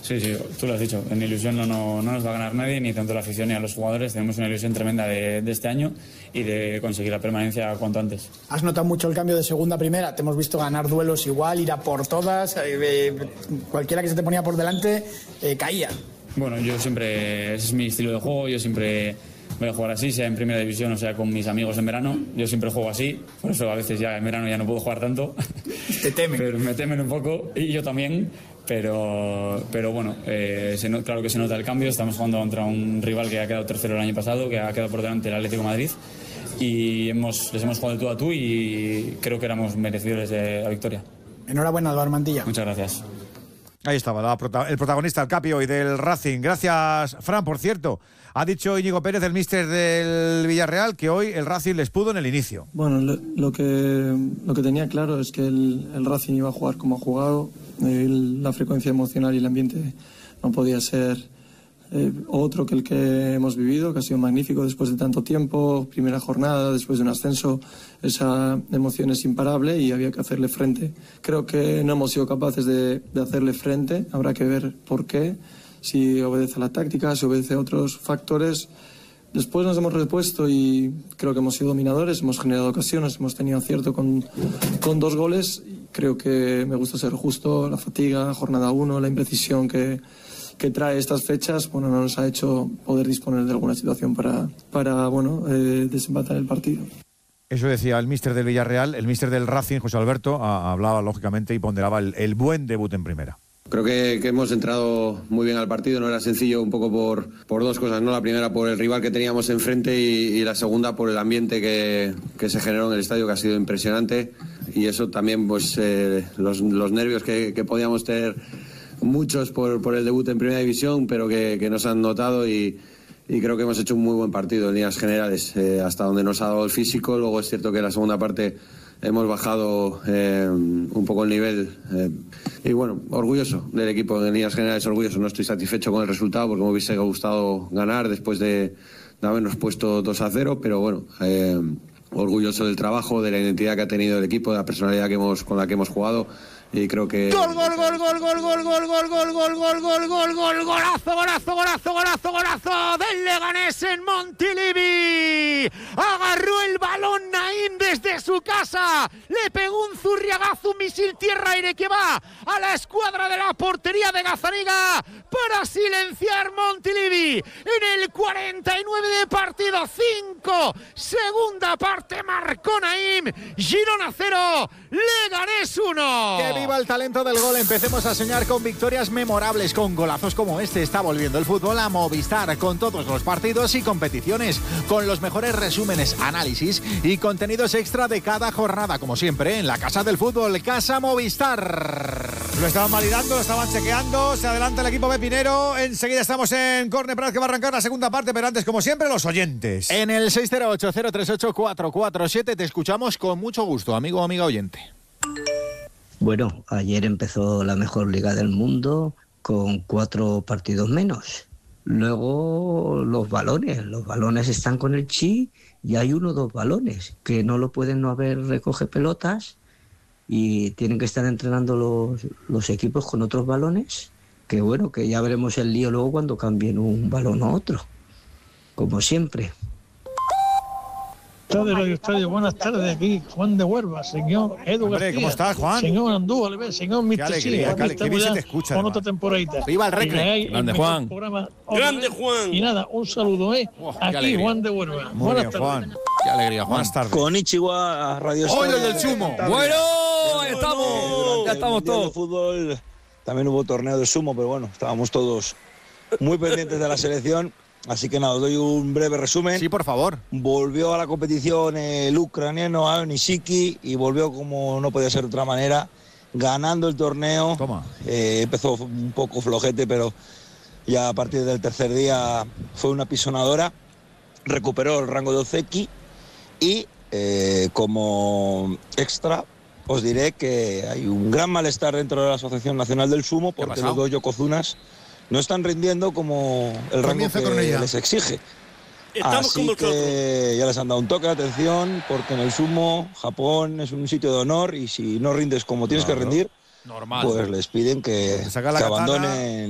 Sí, tú lo has dicho. En ilusión no nos va a ganar nadie, ni tanto la afición ni a los jugadores. Tenemos una ilusión tremenda de este año y de conseguir la permanencia cuanto antes. ¿Has notado mucho el cambio de segunda a primera? Te hemos visto ganar duelos igual, ir a por todas. Cualquiera que se te ponía por delante caía. Bueno, yo siempre, ese es mi estilo de juego. Yo siempre voy a jugar así, sea en primera división o sea con mis amigos en verano. Yo siempre juego así, por eso a veces ya en verano ya no puedo jugar tanto. Te temen. Pero me temen un poco y yo también. Pero bueno, claro que se nota el cambio. Estamos jugando contra un rival que ha quedado tercero el año pasado, que ha quedado por delante el Atlético de Madrid, y les hemos jugado de tú a tú y creo que éramos merecedores de la victoria. Enhorabuena, Álvaro Mantilla. Muchas gracias. Ahí estaba el protagonista, el Capi hoy del Racing. Gracias, Fran. Por cierto, ha dicho Íñigo Pérez, el míster del Villarreal, que hoy el Racing les pudo en el inicio. Bueno, lo que tenía claro es que el Racing iba a jugar como ha jugado. La frecuencia emocional y el ambiente no podía ser otro que el que hemos vivido, que ha sido magnífico después de tanto tiempo, primera jornada, después de un ascenso. Esa emoción es imparable y había que hacerle frente. Creo que no hemos sido capaces de hacerle frente. Habrá que ver por qué, si obedece a la táctica, si obedece a otros factores. Después nos hemos repuesto y creo que hemos sido dominadores, hemos generado ocasiones, hemos tenido acierto con 2 goles. Creo que me gusta ser justo. La fatiga, jornada 1, la imprecisión que trae estas fechas, bueno, no nos ha hecho poder disponer de alguna situación para desempatar el partido. Eso decía el míster del Villarreal. El míster del Racing, José Alberto, hablaba lógicamente y ponderaba el buen debut en primera. Creo que hemos entrado muy bien al partido. No era sencillo, un poco por 2 cosas, ¿no? La primera por el rival que teníamos enfrente y la segunda por el ambiente que se generó en el estadio, que ha sido impresionante. Y eso también, pues los nervios que podíamos tener muchos por el debut en primera división, pero que nos han notado y creo que hemos hecho un muy buen partido en líneas generales, hasta donde nos ha dado el físico. Luego es cierto que en la segunda parte hemos bajado un poco el nivel y bueno, orgulloso del equipo en líneas generales, orgulloso. No estoy satisfecho con el resultado porque me hubiese gustado ganar después de habernos puesto 2-0, pero bueno, orgulloso del trabajo, de la identidad que ha tenido el equipo, de la personalidad con la que hemos jugado. Y creo que... ¡Gol! ¡Golazo del Leganés en Montilivi! Agarró el balón Naim desde su casa, le pegó un zurriagazo, un misil tierra-aire que va a la escuadra de la portería de Gazzaniga para silenciar Montilivi. En el 49 de partido, 5, segunda parte, marcó Naim. Girona 0, Leganés 1. ¡Que viva el talento del gol! Empecemos a soñar con victorias memorables, con golazos como este. Está volviendo el fútbol a Movistar, con todos los partidos y competiciones, con los mejores resúmenes, análisis y contenidos extra de cada jornada, como siempre, en la Casa del Fútbol, Casa Movistar. Lo estaban validando, lo estaban chequeando, se adelanta el equipo pepinero. Enseguida estamos en Córner Prat, que va a arrancar la segunda parte, pero antes, como siempre, los oyentes. En el 608-038-447 te escuchamos con mucho gusto, amigo o amiga oyente. Bueno, ayer empezó la mejor liga del mundo con 4 partidos menos. Luego los balones están con el Chi y hay 1 o 2 balones que no lo pueden no haber recoge pelotas y tienen que estar entrenando los equipos con otros balones, que bueno, que ya veremos el lío luego cuando cambien un balón a otro, como siempre. Radio Estadio, buenas tardes, aquí Juan de Huelva, señor Edu García. ¿Cómo estás, Juan? Señor Andújar, señor Mr. Qué alegría, qué bien se te escucha. Con otra temporadita. ¡Viva el Recre! Grande Juan. Grande Juan. Y nada, un saludo, aquí Juan de Huelva. Muy bien, Juan. Qué alegría, Juan. Buenas tardes. Konnichiwa, Radio Estadio. ¡Hoy del sumo! Bueno, estamos. Ya estamos todos. Fútbol, también hubo torneo de sumo, pero bueno, estábamos todos muy pendientes de la selección. Así que nada, os doy un breve resumen. Sí, por favor. Volvió a la competición el ucraniano Aon Nishiki y volvió como no podía ser de otra manera, ganando el torneo. Toma. Empezó un poco flojete, pero ya a partir del tercer día fue una pisonadora. Recuperó el rango de Ozeki y como extra os diré que hay un gran malestar dentro de la Asociación Nacional del Sumo porque los 2 yokozunas no están rindiendo como el rango que les exige. Así que ya les han dado un toque de atención porque en el sumo Japón es un sitio de honor y si no rindes como tienes que rendir, pues les piden que abandonen